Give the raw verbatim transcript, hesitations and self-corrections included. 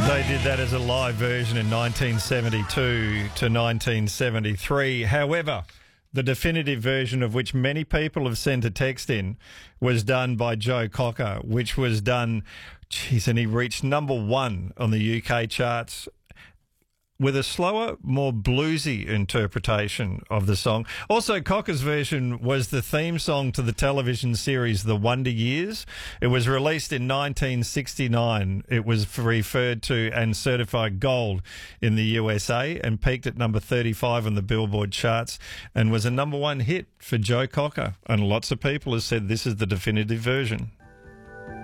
They did that as a live version in nineteen seventy-two to nineteen seventy-three. However, the definitive version, of which many people have sent a text in, was done by Joe Cocker, which was done, geez, and he reached number one on the U K charts with a slower, more bluesy interpretation of the song. Also, Cocker's version was the theme song to the television series The Wonder Years. It was released in nineteen sixty-nine. It was referred to and certified gold in the U S A and peaked at number thirty-five on the Billboard charts and was a number one hit for Joe Cocker. And lots of people have said this is the definitive version.